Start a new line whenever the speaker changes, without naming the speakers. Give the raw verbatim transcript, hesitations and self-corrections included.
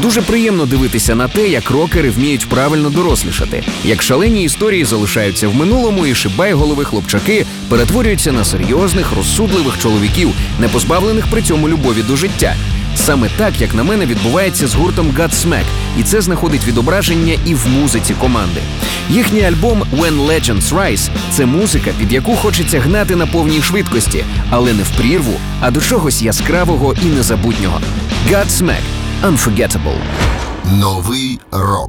Дуже приємно дивитися на те, як рокери вміють правильно дорослішати, як шалені історії залишаються в минулому і шибайголові хлопчаки перетворюються на серйозних, розсудливих чоловіків, не позбавлених при цьому любові до життя. Саме так, як на мене, відбувається з гуртом Godsmack, і це знаходить відображення і в музиці команди. Їхній альбом «When Legends Rise» – це музика, під яку хочеться гнати на повній швидкості, але не в прірву, а до чогось яскравого і незабутнього. Godsmack – Unforgettable.
Новий рок.